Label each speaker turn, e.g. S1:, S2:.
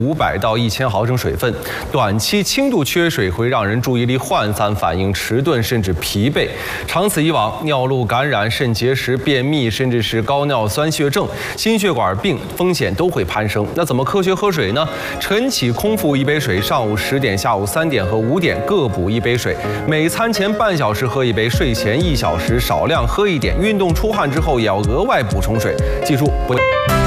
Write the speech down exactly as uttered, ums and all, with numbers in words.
S1: 五百到一千毫升水分，短期轻度缺水会让人注意力涣散、反应迟钝，甚至疲惫。长此以往，尿路感染、肾结石、便秘，甚至是高尿酸血症、心血管病风险都会攀升。那怎么科学喝水呢？晨起空腹一杯水，上午十点、下午三点和五点各补一杯水，每餐前半小时喝一杯，睡前一小时少量喝一点，运动出汗之后也要额外补充水。记住，不要。